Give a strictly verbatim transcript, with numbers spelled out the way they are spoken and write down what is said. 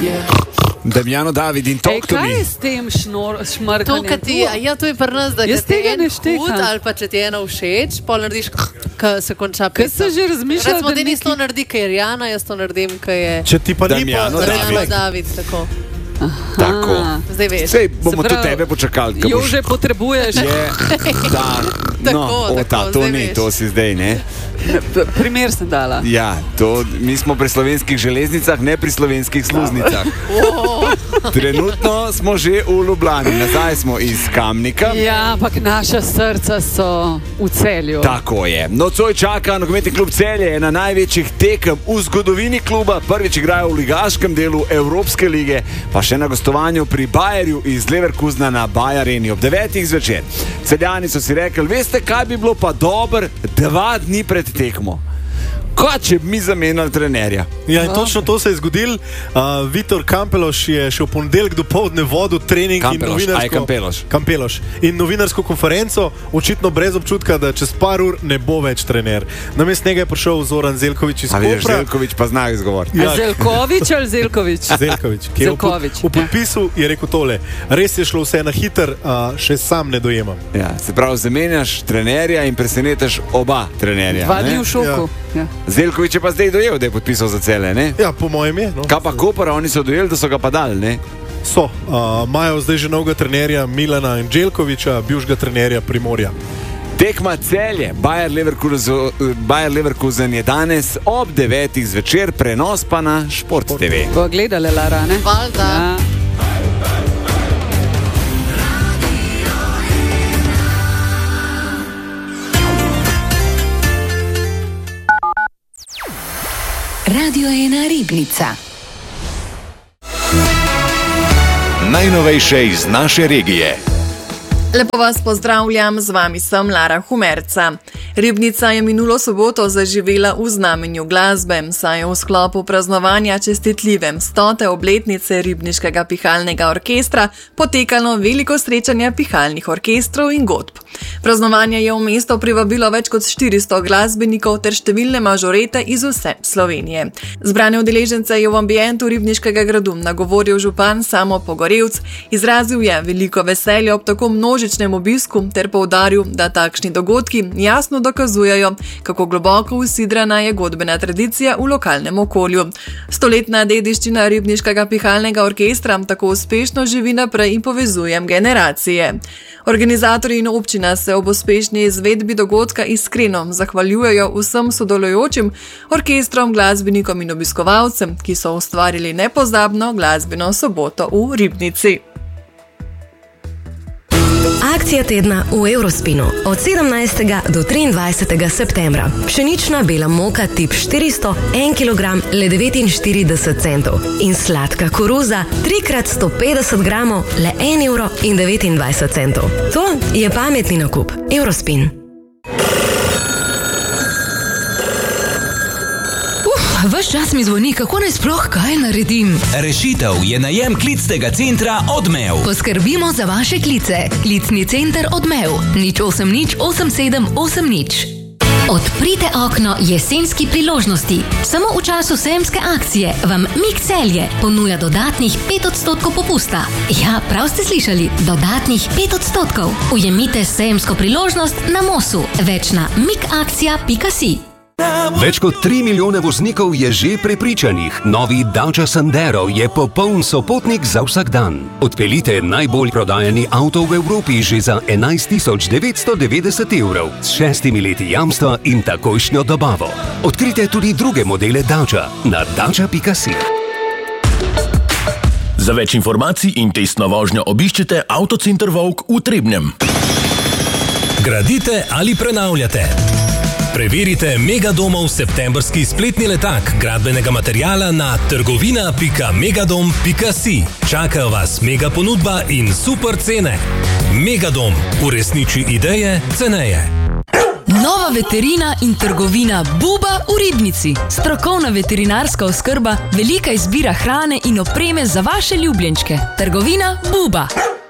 Damjano David in to, Ej, kaj je s tem šnor, šmrkanjem? To, kad ti, ja, to je pri nas, da Jaz kad ti tega en ne štekam. hud ali pa če ti je eno všeč, pol narediš, ko se konča Kaj pesem. se že razmišljala, Recimo, da Denis neki- to naredi, kaj je Jana, jaz to naredim, kaj je Če ti pa ni pa Damjano red David. flag. David, tako. Tako. Zdaj veš. Sej bomo Se tudi pravi, tebe počakali. ko boš- Jože potrebuješ. Je, da, Tako, no, o, ta, tako, to zdaj ni, veš. to si zdaj, ne? Primer sem dala. Ja, to, mi smo pri slovenskih železnicah, ne pri slovenskih sluznicah. Trenutno smo že v Ljubljani, nazaj smo iz Kamnika. Ja, ampak naša srca so v Celju. Tako je. Nocoj čaka nogometni klub Celje, ena največjih tekem v zgodovini kluba. Prvič igrajo v ligaškem delu Evropske lige, pa še na gostovanju pri Bayerju iz Leverkusena na Bayereni ob devetih zvečer. Celjani so si rekli, veste, kaj bi bilo pa dobro dva dni pred tekmo. Kaj, če bi mi zamenjali trenerja? Ja, in točno to se je zgodilo. Uh, Vitor Kampeloš je še v ponedeljek dopoldne vodil trening Kampeloš, in novinarsko, aj Kampeloš. Kampeloš. In novinarsko konferenco, očitno brez občutka, da čez par ur ne bo več trener. Namesto njega je prišel Zoran Zeljković iz A vidiš, Kopra. Zeljković pa zna izgovoriti. A Ja. Zeljković ali Zeljković? Zeljković, ki je v, pod, Zeljković, v podpisu je rekel tole: res je šlo vse na hiter, uh, še sam ne dojemam. Ja, se pravi, zamenjaš trenerja in presenetiš oba trenerja. Dva ne? dni v šoku. Ja. Zeljković je pa zdaj dojel, da je podpisal za Celje, ne? Ja, po mojem je. No. Kaj pa Kopra, oni so dojeli, da so ga pa dali, ne? So, uh, imajo zdaj že novega trenerja Milana Anđelkovića, bivšega trenerja Primorja. Tekma Celje, Bayer Leverkusen, Bayer Leverkusen je danes ob devetih zvečer, prenos pa na Šport T V. Bo gledale, Lara, ne? Valjda. Ja. Radio ena Ribnica. Najnovejše iz naše regije. Lepo vas pozdravljam, z vami sem Lara Humerca. Ribnica je minulo soboto zaživela v znamenju glasbe, saj je v sklopu praznovanja čestitljive stote obletnice Ribniškega pihalnega orkestra potekalo veliko srečanje pihalnih orkestrov in godb. Praznovanje je v mesto privabilo več kot štiristo glasbenikov ter številne mažorete iz vse Slovenije. Zbrane udeležence je v ambientu Ribniškega gradu nagovoril župan Samo Pogorevc, izrazil je veliko veselje ob tako množičnem obisku ter poudaril, da takšni dogodki jasno dokazujejo, kako globoko usidrana je godbena tradicija v lokalnem okolju. Stoletna dediščina Ribniškega pihalnega orkestra tako uspešno živi naprej in povezuje generacije. Organizatorji in občina se ob uspešni izvedbi dogodka iskreno zahvaljujejo vsem sodelujočim orkestrom, glasbenikom in obiskovalcem, ki so ustvarili nepozabno glasbeno soboto v Ribnici. Akcija tedna v Eurospinu od sedemnajstega do triindvajsetega septembra. Pšenična bela moka tip štiristo, en kilogram, le devetinštirideset centov. In sladka koruza, tri krat sto petdeset gramov, le en evro in devetindvajset centov. To je pametni nakup. Eurospin. Ves čas mi zvoni, kako naj sploh kaj naredim. Rešitev je najem klicnega centra Odmev. Poskrbimo za vaše klice. Klicni center Odmev. nič osem nič osem sedem osem nič. Odprite okno jesenski priložnosti. Samo v času sejemske akcije vam Mik Celje ponuja dodatnih pet odstotkov popusta. Ja, prav ste slišali, dodatnih pet odstotkov. Ujemite sejemsko priložnost na Mosu. Več na mikakcija pika si. Več kot tri milijone voznikov je že prepričanih. Novi Dacia Sandero je popoln sopotnik za vsak dan. Odpeljite najbolj prodajani avto v Evropi že za enajst tisoč devetsto devetdeset evrov s šestimi leti jamstva in takojšnjo dobavo. Odkrite tudi druge modele Dacia na dacia pika si. Za več informacij in testno vožnjo obiščite Avtocenter Vovk v Trebnjem. Gradite ali prenavljate? Preverite Megadomov septembrski spletni letak gradbenega materiala na trgovina pika megadom pika si. Čakajo vas mega ponudba in super cene. Megadom, uresniči ideje ceneje. Nova veterina in trgovina Buba v Ribnici. Strokovna veterinarska oskrba, velika izbira hrane in opreme za vaše ljubljenčke. Trgovina Buba.